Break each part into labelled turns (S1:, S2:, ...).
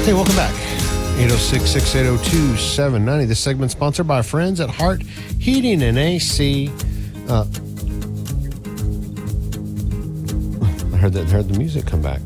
S1: Hey, welcome back. 806-680-2790. This segment sponsored by friends at Hart Heating and AC. I heard the music come back.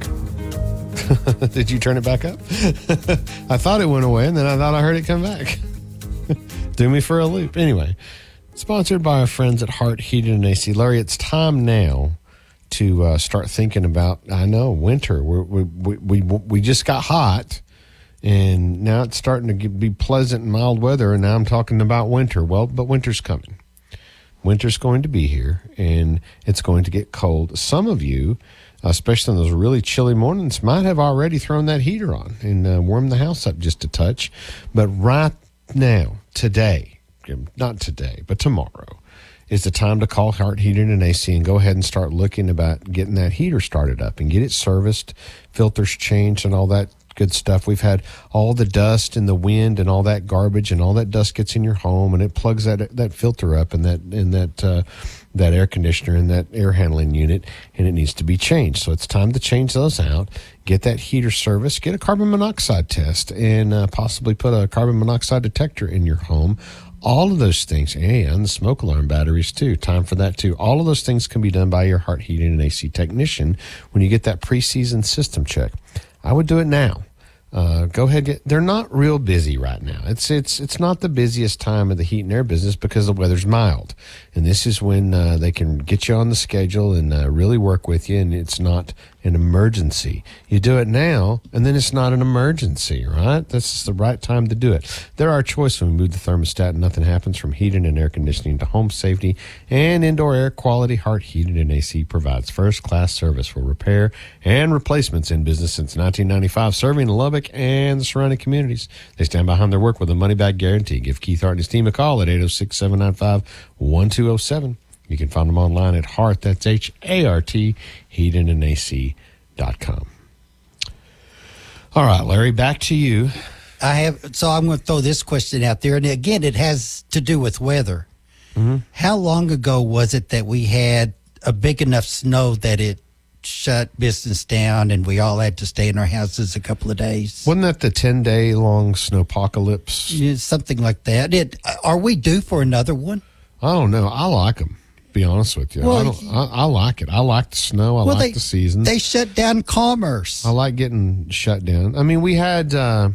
S1: Did you turn it back up? I thought it went away, and then I thought I heard it come back. Threw me for a loop. Anyway, sponsored by our friends at Hart Heating and AC. Larry, it's time now to start thinking about, I know, winter. We just got hot, and now it's starting to be pleasant and mild weather, and now I'm talking about winter. Well, but winter's coming. Winter's going to be here, and it's going to get cold. Some of you, especially on those really chilly mornings, might have already thrown that heater on and warmed the house up just a touch. But right now, today, not today, but tomorrow, is the time to call Hart Heating and AC and go ahead and start looking about getting that heater started up and get it serviced, filters changed, and all that good stuff. We've had all the dust and the wind and all that garbage, and all that dust gets in your home, and it plugs that filter up and that air conditioner and that air handling unit, and it needs to be changed. So it's time to change those out, get that heater serviced, get a carbon monoxide test, and possibly put a carbon monoxide detector in your home. All of those things, and the smoke alarm batteries too, time for that too. All of those things can be done by your Hart Heating and AC technician when you get that preseason system check. I would do it now. Go ahead. They're not real busy right now. It's not the busiest time of the heat and air business because the weather's mild, and this is when they can get you on the schedule and really work with you, and it's not an emergency. You do it now, and then it's not an emergency, right? This is the right time to do it. They're our choice when we move the thermostat and nothing happens. From heating and air conditioning to home safety and indoor air quality, Hart Heating and AC provides first-class service for repair and replacements in business since 1995, serving Lubbock and the surrounding communities. They stand behind their work with a money-back guarantee. Give Keith Hart and his team a call at 806-795-1207. You can find them online at Hart, that's H-A-R-T, heatingandac.com. All right, Larry, back to you.
S2: So I'm going to throw this question out there, and again, it has to do with weather. Mm-hmm. How long ago was it that we had a big enough snow that it shut business down and we all had to stay in our houses a couple of days?
S1: Wasn't that the 10-day long snowpocalypse?
S2: Yeah, something like that. Are we due for another one?
S1: I don't know. I like them, to be honest with you.
S2: Well,
S1: I like it. I like the snow. I like the seasons.
S2: They shut down commerce.
S1: I like getting shut down. I mean, we had that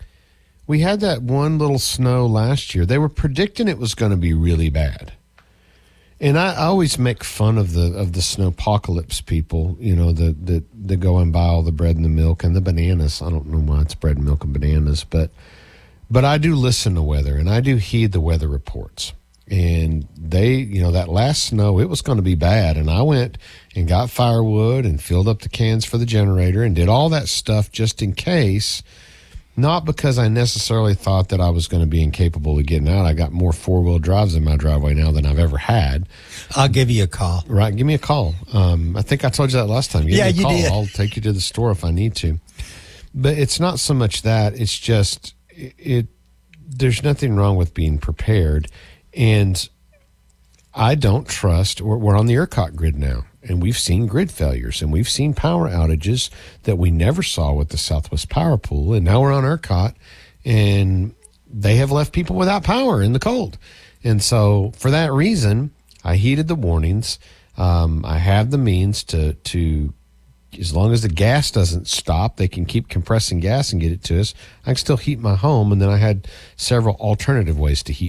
S1: one little snow last year. They were predicting it was going to be really bad. And I always make fun of the snowpocalypse people, you know, that go and buy all the bread and the milk and the bananas. I don't know why it's bread and milk and bananas, but I do listen to weather, and I do heed the weather reports. And they, that last snow, it was going to be bad. And I went and got firewood and filled up the cans for the generator and did all that stuff just in case. Not because I necessarily thought that I was going to be incapable of getting out. I got more four-wheel drives in my driveway now than I've ever had.
S2: I'll give you a call.
S1: Right, give me a call. I think I told you that last time. Give me a call.
S2: You did.
S1: I'll take you to the store if I need to. But it's not so much that. It's just, there's nothing wrong with being prepared. And I don't trust, we're on the ERCOT grid now, and we've seen grid failures, and we've seen power outages that we never saw with the Southwest Power Pool, and now we're on ERCOT, and they have left people without power in the cold. And so for that reason, I heeded the warnings. I have the means to as long as the gas doesn't stop, they can keep compressing gas and get it to us. I can still heat my home, and then I had several alternative ways to heat